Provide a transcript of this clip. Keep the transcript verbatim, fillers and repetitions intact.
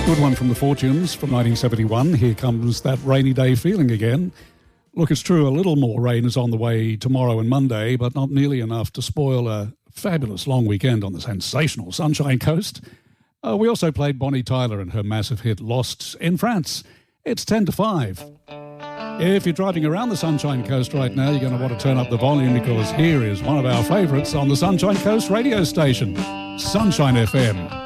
Good one from the Fortunes from nineteen seventy-one. Here comes that rainy day feeling again. Look, it's true, a little more rain is on the way tomorrow and Monday, but not nearly enough to spoil a fabulous long weekend on the sensational Sunshine Coast. Uh, we also played Bonnie Tyler and her massive hit Lost in France. It's ten to five. If you're driving around the Sunshine Coast right now, you're going to want to turn up the volume because here is one of our favourites on the Sunshine Coast radio station, Sunshine F M.